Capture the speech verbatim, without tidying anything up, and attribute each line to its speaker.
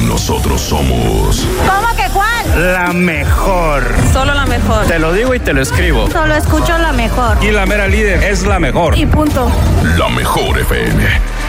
Speaker 1: Nosotros somos...
Speaker 2: ¿Cómo que cuál?
Speaker 3: La mejor.
Speaker 2: Solo la mejor.
Speaker 3: Te lo digo y te lo escribo.
Speaker 2: Solo escucho la mejor.
Speaker 3: Y la mera líder es la mejor.
Speaker 2: Y punto.
Speaker 1: La mejor F M.